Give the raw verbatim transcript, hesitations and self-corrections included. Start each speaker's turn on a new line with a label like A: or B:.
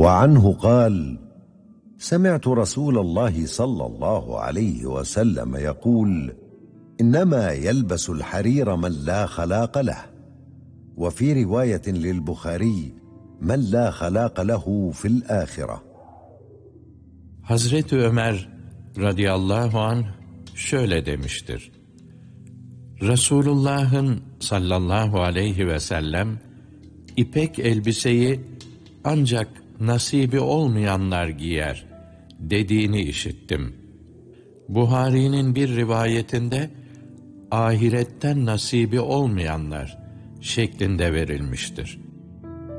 A: وعنه قال: سمعت رسول الله صلى الله عليه وسلم يقول: إنما يلبس الحرير من لا خلاق له. وفي رواية للبخاري: من لا خلاق له في الآخرة.
B: Hazreti Ömer radıyallahu anh şöyle demiştir: Resulullah'ın sallallahu aleyhi ve sellem ipek elbiseyi ancak nasibi olmayanlar giyer dediğini işittim. Buhari'nin bir rivayetinde ahiretten nasibi olmayanlar şeklinde verilmiştir.